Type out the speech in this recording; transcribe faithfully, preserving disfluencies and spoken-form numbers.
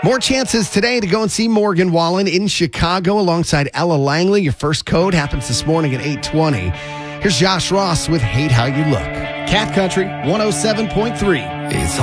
More chances today to go and see Morgan Wallen in Chicago alongside Ella Langley. Your first code happens this morning at eight twenty. Here's Josh Ross with Hate How You Look. Cat Country one oh seven point three. It's